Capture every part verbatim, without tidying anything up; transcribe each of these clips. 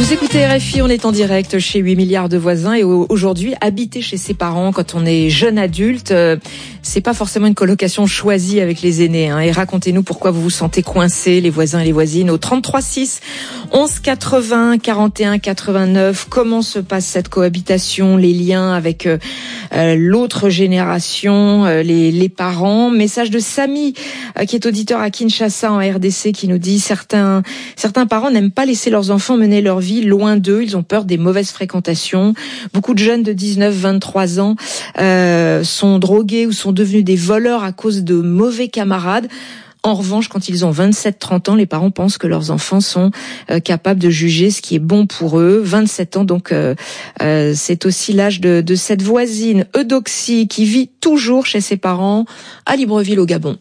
Vous écoutez R F I, on est en direct chez huit milliards de voisins et aujourd'hui, habiter chez ses parents quand on est jeune adulte, euh, c'est pas forcément une colocation choisie avec les aînés. Hein. Et racontez-nous pourquoi vous vous sentez coincés, les voisins et les voisines, au trente-trois six, onze quatre-vingts, quarante et un quatre-vingt-neuf. Comment se passe cette cohabitation, les liens avec euh, euh, l'autre génération, euh, les, les parents. Message de Samy, euh, qui est auditeur à Kinshasa en R D C, qui nous dit certains, certains parents n'aiment pas laisser leurs enfants mener leur vie loin d'eux, ils ont peur des mauvaises fréquentations. Beaucoup de jeunes de dix-neuf, vingt-trois ans euh, sont drogués ou sont devenus des voleurs à cause de mauvais camarades. En revanche, quand ils ont vingt-sept, trente ans, les parents pensent que leurs enfants sont euh, capables de juger ce qui est bon pour eux. vingt-sept ans, donc euh, euh, c'est aussi l'âge de, de cette voisine Eudoxie qui vit toujours chez ses parents à Libreville au Gabon.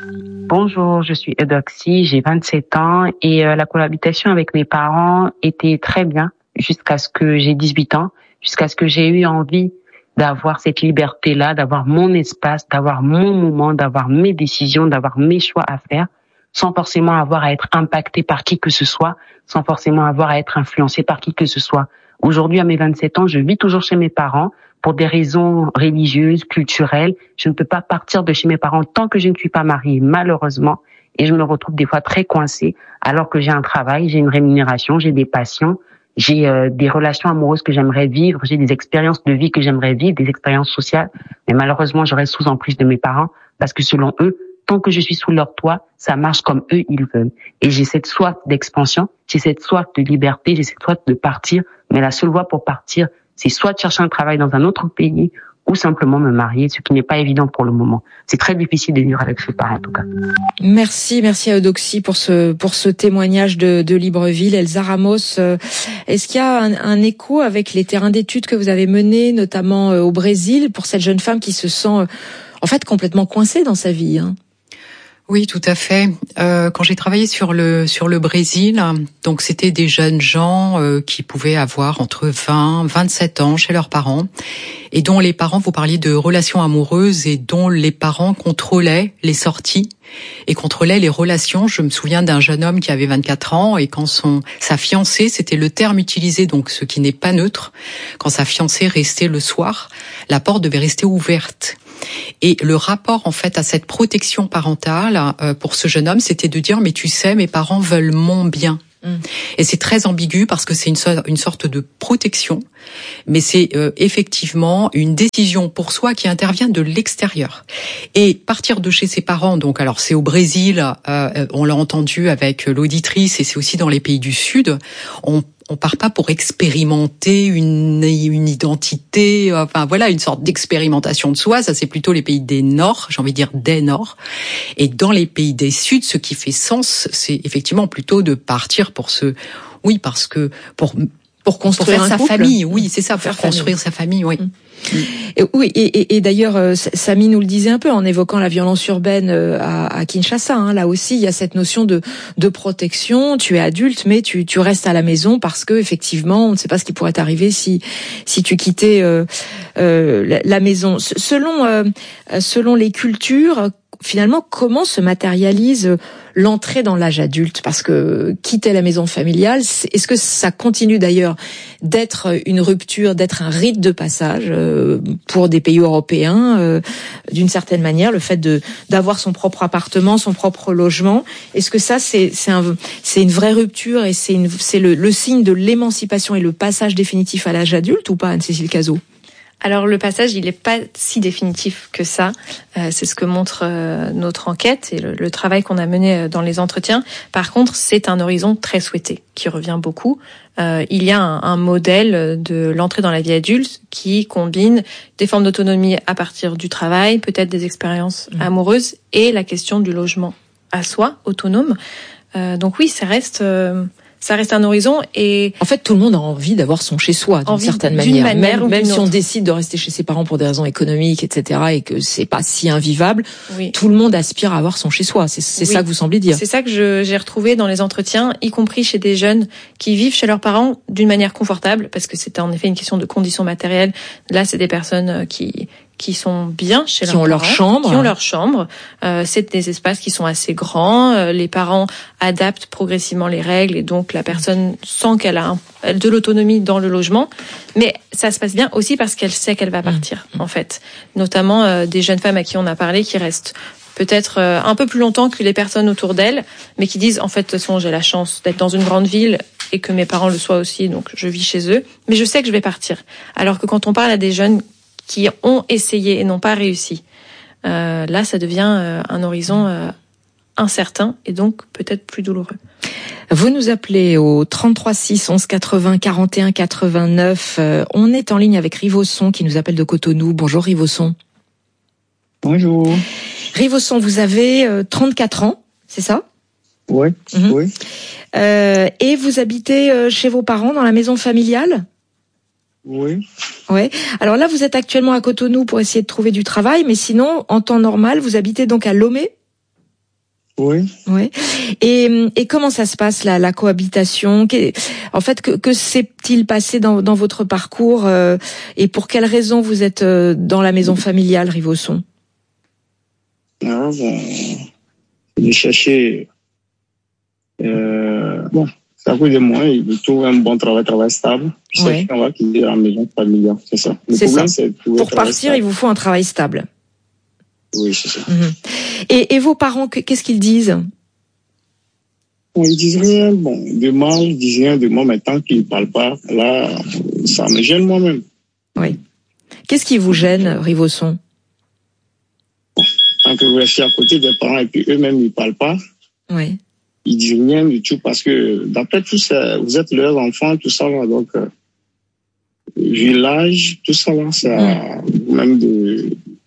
Bonjour, je suis Eudoxie, j'ai vingt-sept ans et euh, la cohabitation avec mes parents était très bien jusqu'à ce que j'ai dix-huit ans, jusqu'à ce que j'ai eu envie d'avoir cette liberté-là, d'avoir mon espace, d'avoir mon moment, d'avoir mes décisions, d'avoir mes choix à faire, sans forcément avoir à être impacté par qui que ce soit, sans forcément avoir à être influencé par qui que ce soit. Aujourd'hui, à mes vingt-sept ans, je vis toujours chez mes parents pour des raisons religieuses, culturelles. Je ne peux pas partir de chez mes parents tant que je ne suis pas mariée, malheureusement. Et je me retrouve des fois très coincée, alors que j'ai un travail, j'ai une rémunération, j'ai des passions, j'ai euh, des relations amoureuses que j'aimerais vivre, j'ai des expériences de vie que j'aimerais vivre, des expériences sociales. Mais malheureusement, je reste sous emprise de mes parents parce que selon eux, tant que je suis sous leur toit, ça marche comme eux, ils veulent. Et j'ai cette soif d'expansion, j'ai cette soif de liberté, j'ai cette soif de partir. Mais la seule voie pour partir, c'est soit de chercher un travail dans un autre pays ou simplement me marier, ce qui n'est pas évident pour le moment. C'est très difficile de vivre avec ses parents, en tout cas. Merci, merci à Eudoxie pour ce pour ce témoignage de, de Libreville. Elsa Ramos, euh, est-ce qu'il y a un, un écho avec les terrains d'études que vous avez menés, notamment euh, au Brésil, pour cette jeune femme qui se sent euh, en fait complètement coincée dans sa vie, hein? Oui, tout à fait. Euh, quand j'ai travaillé sur le sur le Brésil, donc c'était des jeunes gens euh, qui pouvaient avoir entre vingt, vingt-sept ans chez leurs parents et dont les parents, vous parliez de relations amoureuses et dont les parents contrôlaient les sorties et contrôlaient les relations. Je me souviens d'un jeune homme qui avait vingt-quatre ans et quand son sa fiancée, c'était le terme utilisé, donc ce qui n'est pas neutre, quand sa fiancée restait le soir, la porte devait rester ouverte. Et le rapport, en fait, à cette protection parentale, euh, pour ce jeune homme, c'était de dire, mais tu sais, mes parents veulent mon bien. Mmh. Et c'est très ambigu parce que c'est une, so- une sorte de protection, mais c'est euh, effectivement une décision pour soi qui intervient de l'extérieur. Et partir de chez ses parents, donc alors c'est au Brésil, euh, on l'a entendu avec l'auditrice, et c'est aussi dans les pays du Sud, on On part pas pour expérimenter une, une identité, enfin voilà, une sorte d'expérimentation de soi. Ça, c'est plutôt les pays des Nord, j'ai envie de dire des Nord. Et dans les pays des Sud, ce qui fait sens, c'est effectivement plutôt de partir pour ce, oui, parce que pour pour construire pour faire un sa couple. famille, oui, c'est ça, pour faire construire famille. sa famille, oui. Mmh. Et, oui, et, et, et d'ailleurs, euh, Samy nous le disait un peu en évoquant la violence urbaine euh, à, à Kinshasa. Hein, là aussi, il y a cette notion de, de protection. Tu es adulte, mais tu, tu restes à la maison parce que effectivement, on ne sait pas ce qui pourrait t'arriver si, si tu quittais euh, euh, la, la maison. Selon, euh, selon les cultures, finalement, comment se matérialise l'entrée dans l'âge adulte? Parce que quitter la maison familiale, est-ce que ça continue d'ailleurs d'être une rupture, d'être un rite de passage euh, pour des pays européens, euh, d'une certaine manière, le fait de d'avoir son propre appartement, son propre logement? Est-ce que ça, c'est c'est un c'est une vraie rupture et c'est une c'est le, le signe de l'émancipation et le passage définitif à l'âge adulte ou pas, Anne-Cécile Cazot? Alors le passage, il n'est pas si définitif que ça. Euh, c'est ce que montre euh, notre enquête et le, le travail qu'on a mené dans les entretiens. Par contre, c'est un horizon très souhaité qui revient beaucoup. Euh, il y a un, un modèle de l'entrée dans la vie adulte qui combine des formes d'autonomie à partir du travail, peut-être des expériences mmh. amoureuses et la question du logement à soi, autonome. Euh, donc oui, ça reste... Euh, Ça reste un horizon et... En fait, tout le monde a envie d'avoir son chez-soi, d'une certaine manière. manière. Même, même si on décide de rester chez ses parents pour des raisons économiques, et cetera, et que c'est pas si invivable, oui. Tout le monde aspire à avoir son chez-soi. C'est, c'est oui. ça que vous semblez dire. C'est ça que je, j'ai retrouvé dans les entretiens, y compris chez des jeunes qui vivent chez leurs parents d'une manière confortable, parce que c'était en effet une question de conditions matérielles. Là, c'est des personnes qui... qui sont bien chez qui leurs ont parents, leur chambre. qui ont leur chambre. Euh, c'est des espaces qui sont assez grands. Euh, les parents adaptent progressivement les règles et donc la personne sent qu'elle a un, de l'autonomie dans le logement. Mais ça se passe bien aussi parce qu'elle sait qu'elle va partir, mmh. en fait. Notamment euh, des jeunes femmes à qui on a parlé qui restent peut-être euh, un peu plus longtemps que les personnes autour d'elles, mais qui disent en fait de toute façon j'ai la chance d'être dans une grande ville et que mes parents le soient aussi, donc je vis chez eux, mais je sais que je vais partir. Alors que quand on parle à des jeunes qui ont essayé et n'ont pas réussi, euh, là ça devient euh, un horizon euh, incertain et donc peut-être plus douloureux. Vous nous appelez au trente-trois six onze quatre-vingts quarante et un quatre-vingt-neuf. Euh, on est en ligne avec Rivosson qui nous appelle de Cotonou. Bonjour Rivosson. Bonjour. Rivosson, vous avez euh, trente-quatre ans, c'est ça ? Oui, mmh. oui. Euh, et vous habitez euh, chez vos parents dans la maison familiale ? Oui. Ouais. Alors là, vous êtes actuellement à Cotonou pour essayer de trouver du travail, mais sinon, en temps normal, vous habitez donc à Lomé ? Oui. Ouais. Et, et comment ça se passe là, la cohabitation ? En fait, que, que s'est-il passé dans, dans votre parcours euh, et pour quelles raisons vous êtes euh, dans la maison familiale, Rivosson ? Ah bon, j'ai cherché. Euh, bon, ça coûte de moi. Il trouve un bon travail, travail stable. Puis ouais. C'est qu'on va quitter la maison familiale, c'est ça. Le c'est problème, ça. c'est de pour partir, stable. Il vous faut un travail stable. Oui, c'est ça. Mmh. Et, et vos parents, qu'est-ce qu'ils disent ? Bon, ils disent rien, bon, de mal, ils disent rien de moi, mais tant qu'ils ne parlent pas, là, ça me gêne moi-même. Oui. Qu'est-ce qui vous gêne, Rivosson ? Tant que vous restez à côté des parents et puis eux-mêmes, ils ne parlent pas. Oui. Ils disent rien du tout parce que, d'après tout ça, vous êtes leurs enfants, tout ça, là, donc, euh, vu l'âge, tout ça, là, c'est à vous même de,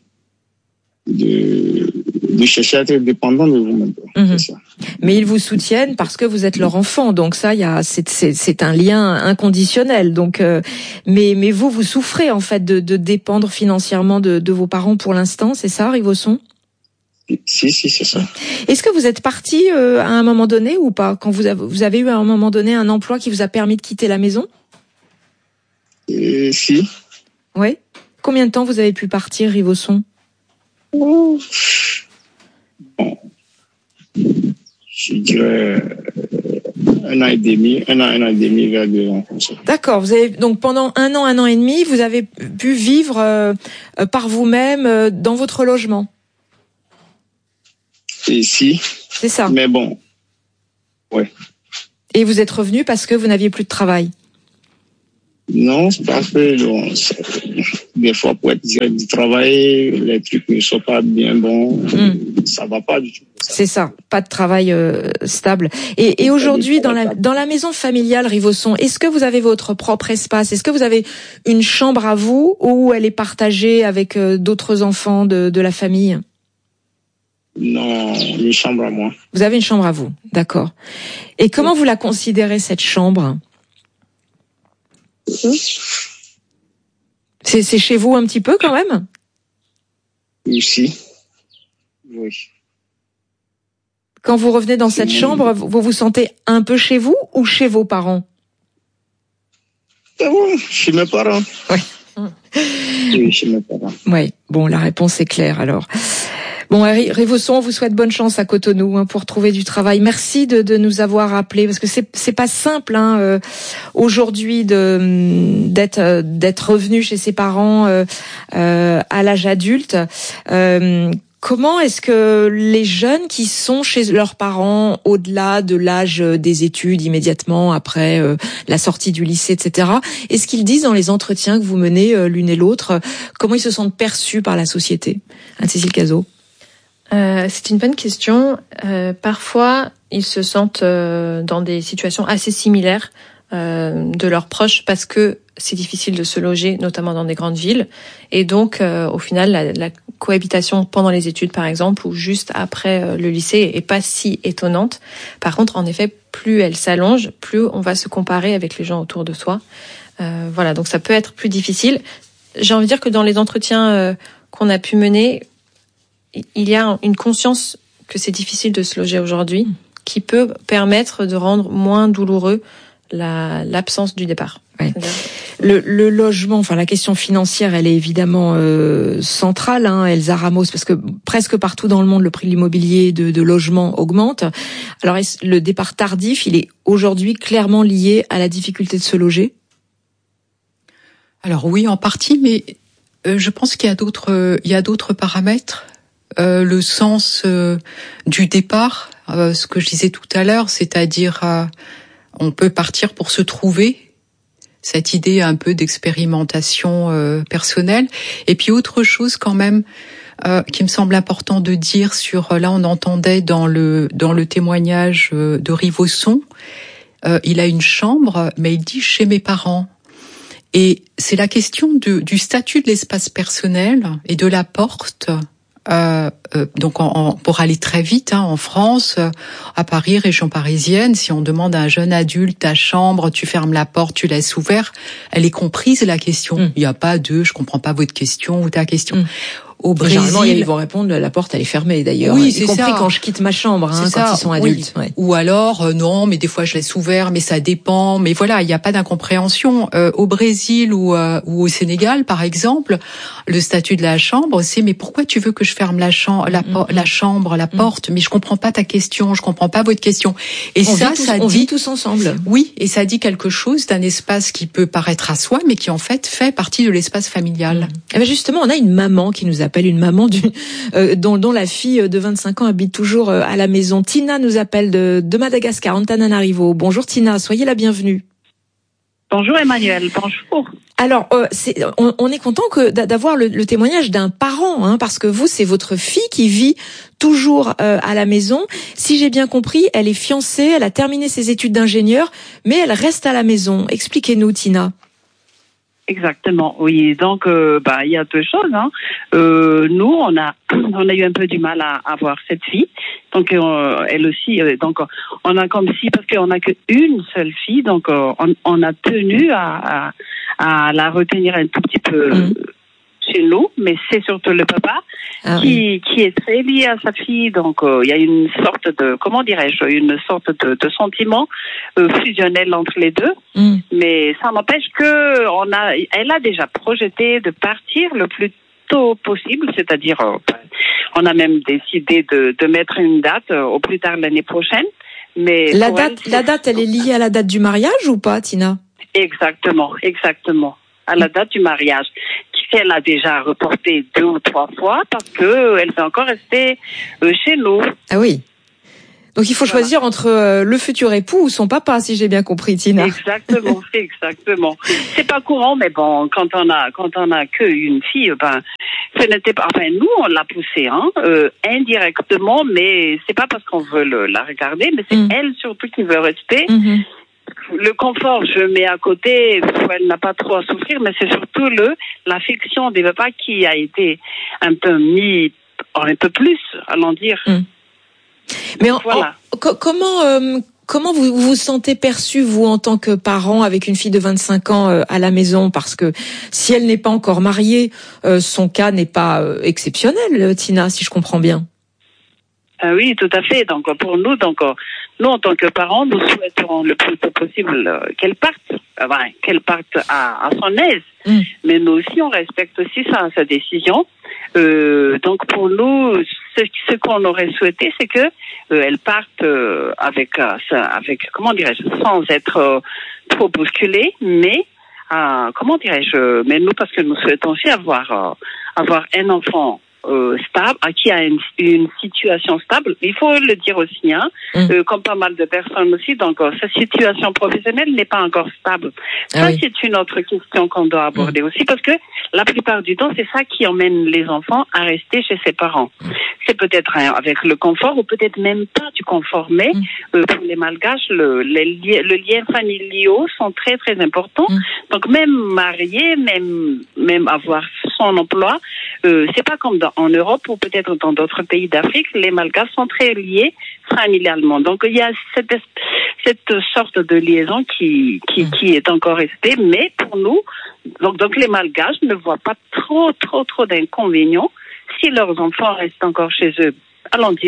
de, de chercher à être dépendant de vous-même. Mmh. C'est ça. Mais ils vous soutiennent parce que vous êtes leur enfant, donc ça, il y a, c'est, c'est, c'est un lien inconditionnel. Donc, euh, mais, mais vous, vous souffrez en fait de, de dépendre financièrement de, de vos parents pour l'instant, c'est ça, Rivosson ? Si, si, c'est ça. Est-ce que vous êtes parti euh, à un moment donné ou pas ? Quand vous avez, vous avez eu à un moment donné un emploi qui vous a permis de quitter la maison ? euh, Si. Oui. Combien de temps vous avez pu partir, Rivosson ? Bon. Je dirais un an et demi, un an, un an et demi, vers deux ans comme ça. D'accord. Vous avez donc pendant un an, un an et demi, vous avez pu vivre euh, par vous-même euh, dans votre logement. Et si. C'est ça. Mais bon, ouais. Et vous êtes revenu parce que vous n'aviez plus de travail. Non, c'est parce que bon, des fois pour être direct du travail, les trucs ne sont pas bien bons, mmh. ça va pas du tout. Ça. C'est ça, pas de travail euh, stable. Et, et aujourd'hui, dans la dans la maison familiale Rivosson, est-ce que vous avez votre propre espace ? Est-ce que vous avez une chambre à vous ou elle est partagée avec euh, d'autres enfants de de la famille ? Non, une chambre à moi. Vous avez une chambre à vous, d'accord. Et comment vous la considérez cette chambre ? C'est, c'est chez vous un petit peu quand même ? Aussi, oui. Quand vous revenez dans cette chambre, vous vous sentez un peu chez vous ou chez vos parents ? C'est bon, chez mes parents. Oui. Oui, chez mes parents. Oui, bon, la réponse est claire alors. Bon, Rivosson, on vous souhaite bonne chance à Cotonou hein, pour trouver du travail. Merci de, de nous avoir appelés parce que c'est c'est pas simple hein, euh, aujourd'hui de d'être d'être revenu chez ses parents euh, euh, à l'âge adulte. Euh, comment est-ce que les jeunes qui sont chez leurs parents au-delà de l'âge des études, immédiatement après euh, la sortie du lycée, et cetera, est-ce qu'ils disent dans les entretiens que vous menez euh, l'une et l'autre, comment ils se sentent perçus par la société ? Anne-Cécile Cazot. Euh, c'est une bonne question. Euh, parfois, ils se sentent euh, dans des situations assez similaires euh, de leurs proches parce que c'est difficile de se loger, notamment dans des grandes villes. Et donc, euh, au final, la, la cohabitation pendant les études, par exemple, ou juste après euh, le lycée, est pas si étonnante. Par contre, en effet, plus elle s'allonge, plus on va se comparer avec les gens autour de soi. Euh, voilà, donc ça peut être plus difficile. J'ai envie de dire que dans les entretiens euh, qu'on a pu mener, il y a une conscience que c'est difficile de se loger aujourd'hui qui peut permettre de rendre moins douloureux la, l'absence du départ. Ouais. Le, le logement, enfin la question financière, elle est évidemment euh, centrale, hein, Elsa Ramos, parce que presque partout dans le monde, le prix de l'immobilier de, de logement augmente. Alors le départ tardif, il est aujourd'hui clairement lié à la difficulté de se loger? Alors oui, en partie, mais euh, je pense qu'il y a d'autres, euh, il y a d'autres paramètres. Euh, le sens euh, du départ, euh, ce que je disais tout à l'heure, c'est-à-dire euh, on peut partir pour se trouver. Cette idée un peu d'expérimentation euh, personnelle. Et puis autre chose quand même euh, qui me semble important de dire sur, là on entendait dans le dans le témoignage euh, de Rivosson, euh, il a une chambre, mais il dit chez mes parents. Et c'est la question de, du statut de l'espace personnel et de la porte. Euh, euh, donc en, en, pour aller très vite, hein, en France, euh, à Paris, région parisienne, si on demande à un jeune adulte ta chambre, tu fermes la porte, tu laisses ouvert, elle est comprise la question. Il mmh. n'y a pas de je comprends pas votre question ou ta question. Mmh. Au Brésil, généralement, ils vont répondre la porte elle est fermée d'ailleurs. Oui, y c'est compris ça. Quand je quitte ma chambre, hein, quand ça. Ils sont adultes. Oui. Ouais. Ou alors euh, non, mais des fois je laisse ouvert, mais ça dépend. Mais voilà, il n'y a pas d'incompréhension. Euh, au Brésil ou, euh, ou au Sénégal, par exemple, le statut de la chambre, c'est mais pourquoi tu veux que je ferme la chambre, la, mm-hmm. la chambre, la porte? Mais je comprends pas ta question, je comprends pas votre question. Et on ça, vit tous, ça on dit vit tous ensemble. Oui, et ça dit quelque chose d'un espace qui peut paraître à soi, mais qui en fait fait partie de l'espace familial. Mm. Et bien justement, on a une maman qui nous appelle, une maman du Euh, dont, dont la fille de vingt-cinq ans habite toujours euh, à la maison. Tina nous appelle de, de Madagascar, Antananarivo. Bonjour Tina, soyez la bienvenue. Bonjour Emmanuel, bonjour. Alors, euh, c'est, on, on est content que d'avoir le, le témoignage d'un parent, hein, parce que vous, c'est votre fille qui vit toujours euh, à la maison. Si j'ai bien compris, elle est fiancée, elle a terminé ses études d'ingénieur, mais elle reste à la maison. Expliquez-nous, Tina. Exactement, oui. Donc, euh, bah, il y a deux choses. Hein. Euh, nous, on a, on a eu un peu du mal à avoir cette fille. Donc, euh, elle aussi. Euh, donc, on a comme si parce qu'on n'a qu'une seule fille, donc euh, on, on a tenu à, à, à la retenir un tout petit peu. Mmh. Chez nous, mais c'est surtout le papa ah, qui oui. qui est très lié à sa fille. Donc il euh, y a une sorte de comment dirais-je, une sorte de, de sentiment euh, fusionnel entre les deux. Mm. Mais ça n'empêche que on a, elle a déjà projeté de partir le plus tôt possible, c'est-à-dire euh, on a même décidé de de mettre une date euh, au plus tard l'année prochaine. Mais la date, elle, la date, elle est liée à la date du mariage ou pas, Tina? Exactement, exactement, à la date du mariage. Elle a déjà reporté deux ou trois fois parce que elle veut encore rester euh, chez nous. Ah oui. Donc il faut voilà. choisir entre euh, le futur époux ou son papa, si j'ai bien compris, Tina. Exactement, exactement. C'est pas courant, mais bon, quand on a quand on a qu'une fille, ben, ce n'était pas. Enfin, nous on l'a poussée, hein, euh, indirectement, mais c'est pas parce qu'on veut le, la regarder, mais c'est mmh. elle surtout qui veut rester. Mmh. Le confort, je mets à côté, elle n'a pas trop à souffrir, mais c'est surtout le l'affection des papas qui a été un peu mis un peu plus, allons dire. Mmh. Mais en, voilà. en, comment euh, comment vous vous sentez perçu, vous, en tant que parent avec une fille de vingt-cinq ans euh, à la maison? Parce que si elle n'est pas encore mariée, euh, son cas n'est pas euh, exceptionnel, Tina, si je comprends bien. Ah oui, tout à fait. Donc pour nous, donc nous en tant que parents, nous souhaiterons le plus tôt possible euh, qu'elle parte, enfin, qu'elle parte à, à son aise. Mm. Mais nous aussi, on respecte aussi sa, sa décision. Euh, donc pour nous, ce, ce qu'on aurait souhaité, c'est que euh, elle parte euh, avec, euh, avec, comment dirais-je, sans être euh, trop bousculée, mais euh, comment dirais-je, mais nous parce que nous souhaitons aussi avoir euh, avoir un enfant. Euh, stable, qui a une, une situation stable, il faut le dire aussi, hein, mmh. euh, comme pas mal de personnes aussi, donc euh, sa situation professionnelle n'est pas encore stable. Ah ça, oui. c'est une autre question qu'on doit aborder mmh. aussi, parce que la plupart du temps, c'est ça qui emmène les enfants à rester chez ses parents. Mmh. C'est peut-être hein, avec le confort, ou peut-être même pas du confort, mais mmh. euh, pour les Malgaches, le, les li- le lien familiaux sont très très importants. Mmh. Donc même marié, même même avoir son emploi, euh, c'est pas comme dans en Europe ou peut-être dans d'autres pays d'Afrique, les Malgaches sont très liés familialement. Donc il y a cette, cette sorte de liaison qui, qui, mmh. qui est encore restée, mais pour nous, donc, donc les Malgaches ne voient pas trop, trop, trop d'inconvénients si leurs enfants restent encore chez eux. Allons dire.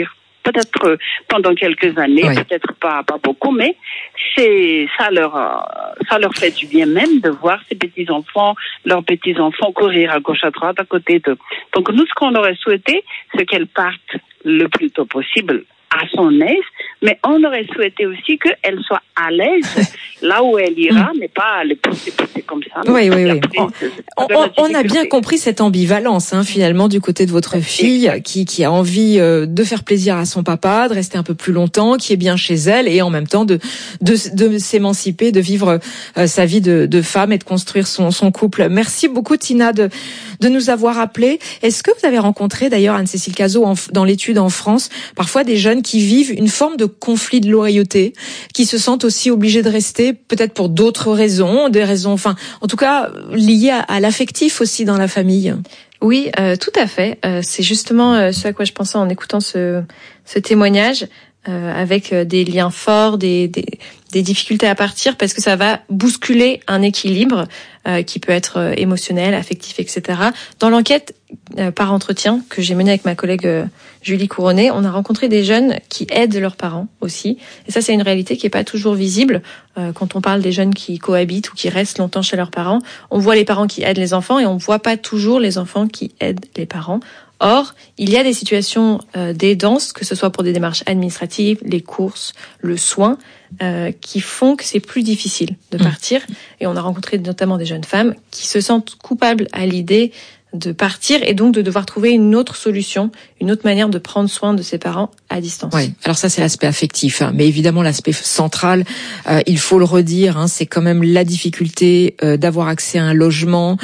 peut-être pendant quelques années, oui. peut-être pas pas beaucoup, mais c'est ça leur ça leur fait du bien même de voir ces petits enfants, leurs petits enfants courir à gauche à droite à côté d'eux. Donc nous, ce qu'on aurait souhaité, c'est qu'elles partent le plus tôt possible à son aise, mais on aurait souhaité aussi qu'elle soit à l'aise là où elle ira, mais pas le pousser, pousser comme ça. Oui, oui, oui. On, on, on a bien compris cette ambivalence, hein, finalement, du côté de votre fille, qui, qui a envie euh, de faire plaisir à son papa, de rester un peu plus longtemps, qui est bien chez elle, et en même temps de, de, de s'émanciper, de vivre euh, sa vie de, de femme et de construire son, son couple. Merci beaucoup, Tina, de, de nous avoir appelés. Est-ce que vous avez rencontré, d'ailleurs, Anne-Cécile Cazot, en, dans l'étude en France, parfois des jeunes qui vivent une forme de conflit de loyauté, qui se sentent aussi obligés de rester, peut-être pour d'autres raisons, des raisons, enfin, en tout cas, liées à, à l'affectif aussi dans la famille? Oui, euh, tout à fait. Euh, c'est justement euh, ce à quoi je pensais en écoutant ce, ce témoignage, euh, avec des liens forts, des, des, des difficultés à partir, parce que ça va bousculer un équilibre euh, qui peut être euh, émotionnel, affectif, et cetera. Dans l'enquête euh, par entretien que j'ai menée avec ma collègue euh, Julie Couronné, on a rencontré des jeunes qui aident leurs parents aussi. Et ça, c'est une réalité qui est pas toujours visible. Euh, quand on parle des jeunes qui cohabitent ou qui restent longtemps chez leurs parents, on voit les parents qui aident les enfants et on voit pas toujours les enfants qui aident les parents. Or, il y a des situations euh, d'aidance, que ce soit pour des démarches administratives, les courses, le soin, euh, qui font que c'est plus difficile de partir. Mmh. Et on a rencontré notamment des jeunes femmes qui se sentent coupables à l'idée de partir et donc de devoir trouver une autre solution, une autre manière de prendre soin de ses parents à distance. Oui, alors ça c'est l'aspect affectif, hein. Mais évidemment l'aspect central, euh, il faut le redire, hein, c'est quand même la difficulté euh, d'avoir accès à un logement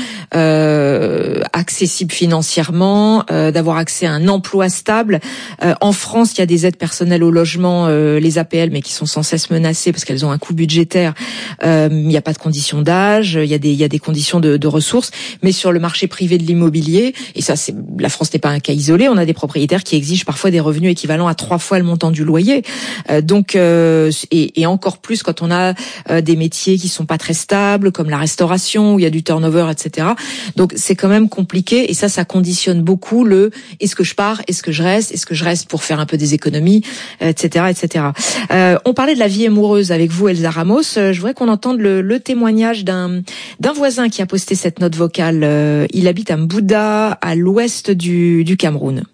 euh, accessible financièrement, euh, d'avoir accès à un emploi stable. Euh, en France, il y a des aides personnelles au logement, euh, les A P L, mais qui sont sans cesse menacées parce qu'elles ont un coût budgétaire. Euh, il n'y a pas de conditions d'âge, il y a des il y a des conditions de, de ressources, mais sur le marché privé de l'immobilier, et ça, c'est, la France n'est pas un cas isolé, on a des propriétaires qui exigent parfois des revenus équivalents à trois fois le montant du loyer. Euh, donc, euh, et, et encore plus quand on a euh, des métiers qui sont pas très stables, comme la restauration, où il y a du turnover, et cetera. Donc, c'est quand même compliqué, et ça, ça conditionne beaucoup le est-ce que je pars, est-ce que je reste, est-ce que je reste pour faire un peu des économies, et cetera, et cetera. Euh, on parlait de la vie amoureuse avec vous, Elsa Ramos. Je voudrais qu'on entende le, le témoignage d'un d'un voisin qui a posté cette note vocale. Euh, il habite à Mbouda, à l'ouest du, du Cameroun.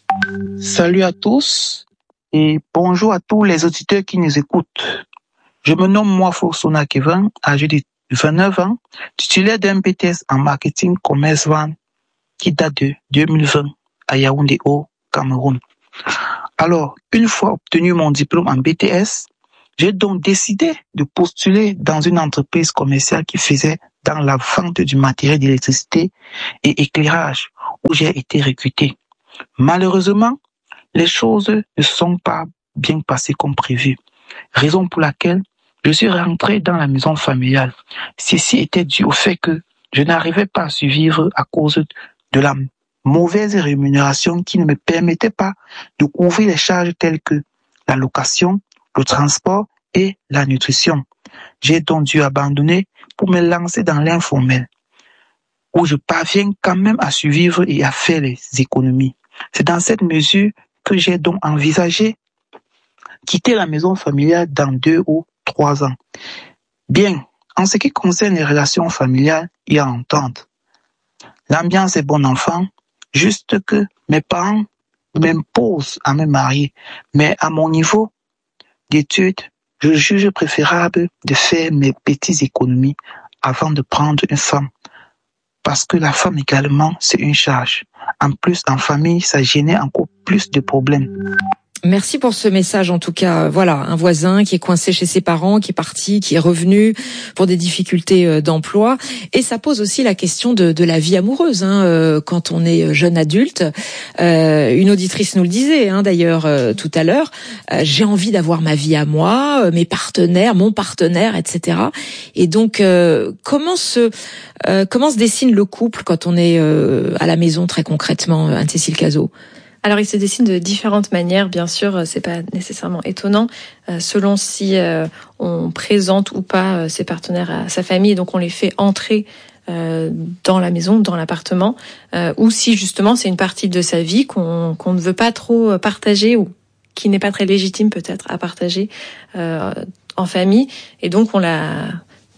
Salut à tous et bonjour à tous les auditeurs qui nous écoutent. Je me nomme moi Forsona Kevin, âgé de vingt-neuf ans, titulaire d'un B T S en marketing commerce vente qui date de deux mille vingt à Yaoundé au Cameroun. Alors, une fois obtenu mon diplôme en B T S, j'ai donc décidé de postuler dans une entreprise commerciale qui faisait dans la vente du matériel d'électricité et éclairage, où j'ai été recruté. Malheureusement, les choses ne sont pas bien passées comme prévu, raison pour laquelle je suis rentré dans la maison familiale. Ceci était dû au fait que je n'arrivais pas à survivre à cause de la mauvaise rémunération qui ne me permettait pas de couvrir les charges telles que la location, le transport et la nutrition. J'ai donc dû abandonner pour me lancer dans l'informel, où je parviens quand même à survivre et à faire les économies. C'est dans cette mesure que j'ai donc envisagé quitter la maison familiale dans deux ou trois ans. Bien, en ce qui concerne les relations familiales, il y a entente. L'ambiance est bon enfant, juste que mes parents m'imposent à me marier. Mais à mon niveau d'études, je juge préférable de faire mes petites économies avant de prendre une femme. Parce que la femme également, c'est une charge. En plus, en famille, ça génère encore plus de problèmes. Merci pour ce message, en tout cas. Voilà, un voisin qui est coincé chez ses parents, qui est parti, qui est revenu pour des difficultés d'emploi. Et ça pose aussi la question de, de la vie amoureuse, hein, quand on est jeune adulte. Euh, une auditrice nous le disait, hein, d'ailleurs, euh, tout à l'heure. Euh, j'ai envie d'avoir ma vie à moi, mes partenaires, mon partenaire, et cetera. Et donc, euh, comment se euh, comment se dessine le couple quand on est euh, à la maison, très concrètement, Anne-Cécile Cazot? Alors, il se dessine de différentes manières, bien sûr, c'est pas nécessairement étonnant, euh, selon si euh, on présente ou pas euh, ses partenaires à sa famille, donc on les fait entrer euh, dans la maison, dans l'appartement, euh, ou si justement c'est une partie de sa vie qu'on qu'on ne veut pas trop partager ou qui n'est pas très légitime peut-être à partager euh, en famille, et donc on la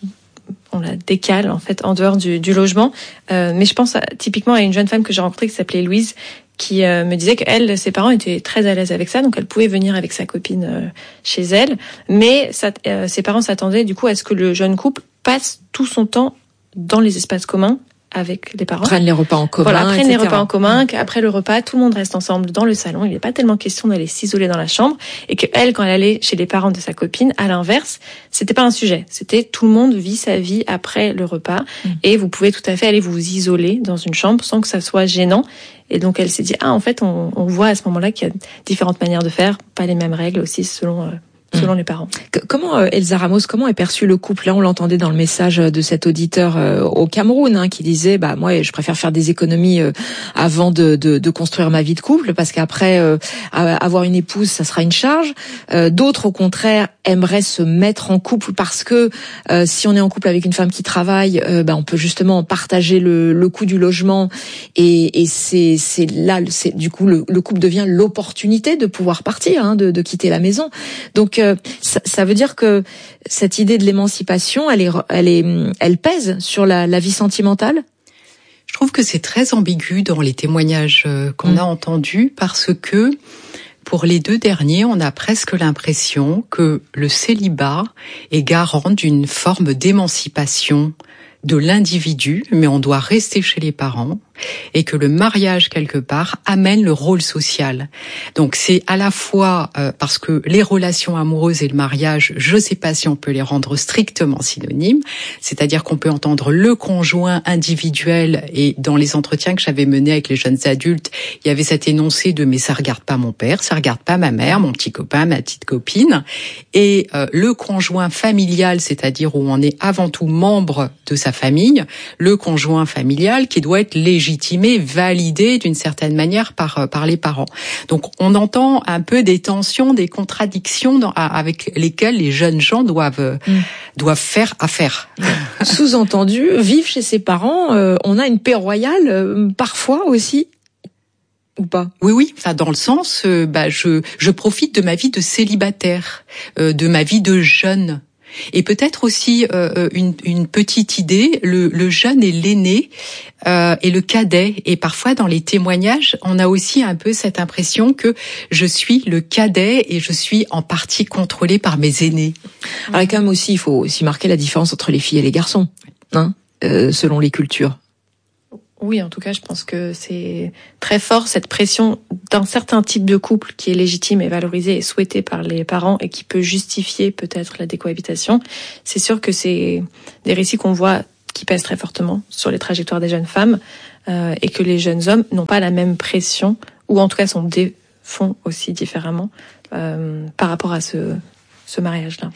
on la décale en fait en dehors du, du logement. Euh, mais je pense à, typiquement à une jeune femme que j'ai rencontrée qui s'appelait Louise, qui euh, me disait qu'elle, ses parents étaient très à l'aise avec ça, donc elle pouvait venir avec sa copine euh, chez elle, mais ça, euh, ses parents s'attendaient du coup à ce que le jeune couple passe tout son temps dans les espaces communs avec les parents. Prennent les repas en commun, Voilà, prennent et cetera. les repas en commun, qu'après le repas, tout le monde reste ensemble dans le salon. Il n'est pas tellement question d'aller s'isoler dans la chambre. Et que elle, quand elle allait chez les parents de sa copine, à l'inverse, c'était pas un sujet. C'était tout le monde vit sa vie après le repas. Mmh. Et vous pouvez tout à fait aller vous isoler dans une chambre sans que ça soit gênant. Et donc elle s'est dit, ah, en fait, on, on voit à ce moment-là qu'il y a différentes manières de faire, pas les mêmes règles aussi selon... Euh, selon mmh. les parents. Comment, euh, Elsa Ramos, comment est perçu le couple? Là, on l'entendait dans le message de cet auditeur euh, au Cameroun, hein, qui disait, bah moi, je préfère faire des économies euh, avant de, de, de construire ma vie de couple, parce qu'après, euh, avoir une épouse, ça sera une charge. Euh, d'autres, au contraire, aimeraient se mettre en couple parce que euh, si on est en couple avec une femme qui travaille, euh, bah on peut justement partager le, le coût du logement, et, et c'est, c'est là, c'est du coup, le, le couple devient l'opportunité de pouvoir partir, hein, de, de quitter la maison. Donc Ça, ça veut dire que cette idée de l'émancipation, elle est, elle est, elle pèse sur la, la vie sentimentale. Je trouve que c'est très ambigu dans les témoignages qu'on mmh. a entendus, parce que pour les deux derniers, on a presque l'impression que le célibat est garant d'une forme d'émancipation de l'individu, mais on doit rester chez les parents, et que le mariage, quelque part, amène le rôle social. Donc c'est à la fois euh, parce que les relations amoureuses et le mariage, je ne sais pas si on peut les rendre strictement synonymes, c'est-à-dire qu'on peut entendre le conjoint individuel, et dans les entretiens que j'avais menés avec les jeunes adultes, il y avait cet énoncé de « mais ça regarde pas mon père, ça regarde pas ma mère, mon petit copain, ma petite copine », et euh, le conjoint familial, c'est-à-dire où on est avant tout membre de sa famille, le conjoint familial qui doit être légitimé, validé d'une certaine manière par par les parents. Donc on entend un peu des tensions, des contradictions dans, avec lesquelles les jeunes gens doivent mmh. doivent faire affaire. Sous-entendu, vivre chez ses parents, euh, on a une paix royale euh, parfois aussi. Ou pas? Oui, oui. Enfin, dans le sens, euh, bah, je je profite de ma vie de célibataire, euh, de ma vie de jeune. Et peut-être aussi euh, une, une petite idée, le, le jeune est l'aîné euh, et le cadet. Et parfois dans les témoignages, on a aussi un peu cette impression que je suis le cadet et je suis en partie contrôlé par mes aînés. Alors quand même aussi, il faut aussi marquer la différence entre les filles et les garçons, hein, euh, selon les cultures. Oui, en tout cas, je pense que c'est très fort, cette pression d'un certain type de couple qui est légitime et valorisé et souhaité par les parents et qui peut justifier peut-être la décohabitation. C'est sûr que c'est des récits qu'on voit qui pèsent très fortement sur les trajectoires des jeunes femmes euh, et que les jeunes hommes n'ont pas la même pression, ou en tout cas sont dé- font aussi différemment euh, par rapport à ce, ce mariage-là.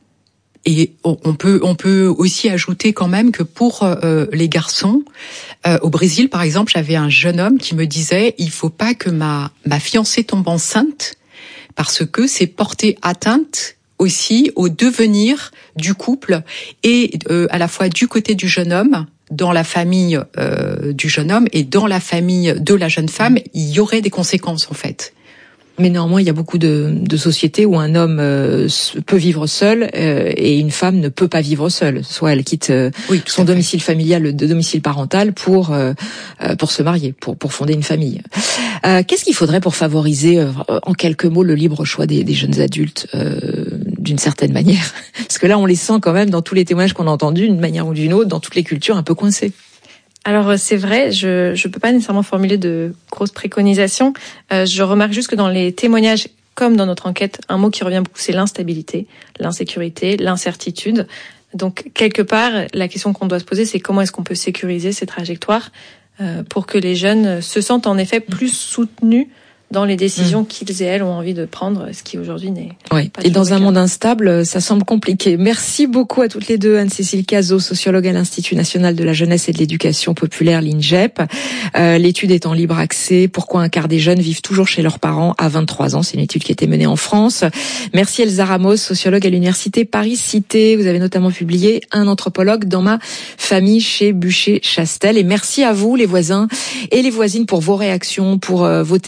Et on peut on peut aussi ajouter quand même que pour euh, les garçons, euh, au Brésil par exemple, j'avais un jeune homme qui me disait il faut pas que ma ma fiancée tombe enceinte, parce que c'est porter atteinte aussi au devenir du couple, et euh, à la fois du côté du jeune homme, dans la famille euh, du jeune homme, et dans la famille de la jeune femme, il y aurait des conséquences en fait. Mais néanmoins, il y a beaucoup de, de sociétés où un homme euh, peut vivre seul euh, et une femme ne peut pas vivre seule. Soit elle quitte euh, oui, son domicile familial, le domicile parental, pour euh, pour se marier, pour pour fonder une famille. Euh, qu'est-ce qu'il faudrait pour favoriser, euh, en quelques mots, le libre choix des, des jeunes adultes, euh, d'une certaine manière? Parce que là, on les sent quand même dans tous les témoignages qu'on a entendus, d'une manière ou d'une autre, dans toutes les cultures, un peu coincés. Alors c'est vrai, je je peux pas nécessairement formuler de grosses préconisations. Euh, je remarque juste que dans les témoignages, comme dans notre enquête, un mot qui revient beaucoup, c'est l'instabilité, l'insécurité, l'incertitude. Donc quelque part, la question qu'on doit se poser, c'est comment est-ce qu'on peut sécuriser ces trajectoires euh, pour que les jeunes se sentent en effet plus soutenus dans les décisions mmh. qu'ils et elles ont envie de prendre, ce qui aujourd'hui n'est oui. pas. Et dans un monde instable, ça semble compliqué. Merci beaucoup à toutes les deux, Anne-Cécile Cazot, sociologue à l'Institut national de la jeunesse et de l'éducation populaire, l'I N J E P. Euh, l'étude est en libre accès. Pourquoi un quart des jeunes vivent toujours chez leurs parents à vingt-trois ans? C'est une étude qui a été menée en France. Merci Elsa Ramos, sociologue à l'université Paris-Cité. Vous avez notamment publié Un anthropologue dans ma famille chez Buchet-Chastel. Et merci à vous, les voisins et les voisines, pour vos réactions, pour euh, vos témoignages qui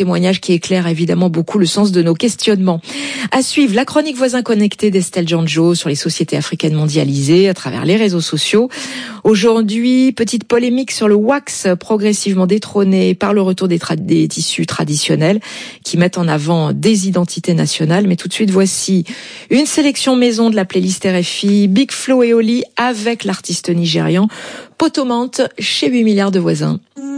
qui éclaire évidemment beaucoup le sens de nos questionnements. À suivre, la chronique Voisins connectés d'Estelle Janjo sur les sociétés africaines mondialisées à travers les réseaux sociaux. Aujourd'hui, petite polémique sur le wax progressivement détrôné par le retour des, tra- des tissus traditionnels qui mettent en avant des identités nationales. Mais tout de suite, voici une sélection maison de la playlist R F I, Big Flo et Oli avec l'artiste nigérian Potomante chez huit milliards de voisins.